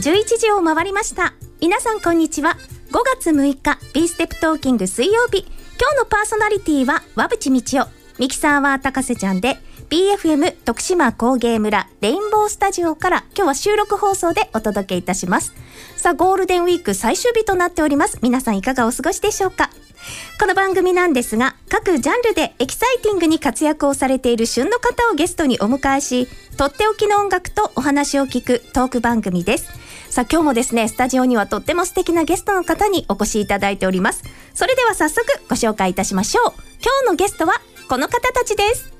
11時を回りました。皆さんこんにちは。5月6日 B ステップトーキング水曜日、今日のパーソナリティは和渕道夫、ミキサーは高瀬ちゃんで BFM 徳島工芸村レインボースタジオから今日は収録放送でお届けいたします。さあ、ゴールデンウィーク最終日となっております。皆さんいかがお過ごしでしょうか。この番組なんですが、各ジャンルでエキサイティングに活躍をされている旬の方をゲストにお迎えし、とっておきの音楽とお話を聞くトーク番組です。さあ、今日もですね、スタジオにはとっても素敵なゲストの方にお越しいただいております。それでは早速ご紹介いたしましょう。今日のゲストはこの方たちです。